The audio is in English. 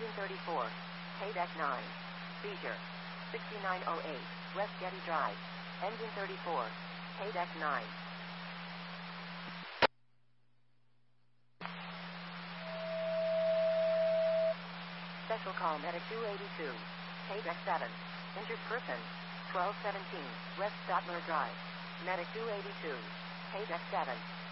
Engine 34. Paydeck 9. Seizure. 6908. West Getty Drive. Engine 34. Paydeck 9. Special call medic 282. Paydeck 7. Injured person. 1217. West Stotler Drive. Medic 282. Paydeck 7.